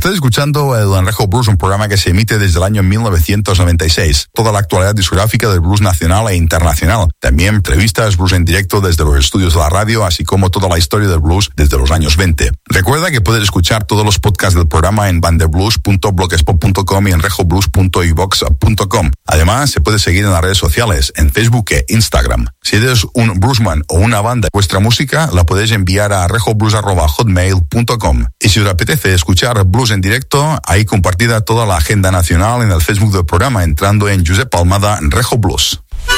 Estás escuchando el Enrejo Blues, un programa que se emite desde el año 1996. Toda la actualidad discográfica del blues nacional e internacional. También entrevistas, blues en directo desde los estudios de la radio, así como toda la historia del blues desde los años 20. Recuerda que puedes escuchar todos los podcasts del programa en bandeblues.blogspot.com y en enrejoblues.ivox.com. Además, se puede seguir en las redes sociales, en Facebook e Instagram. Si eres un bluesman o una banda, vuestra música la podéis enviar a enrejoblues@hotmail.com. Y si os apetece escuchar blues en directo, ahí compartida toda la agenda nacional en el Facebook del programa, entrando en Josep Almada Rejo Blues.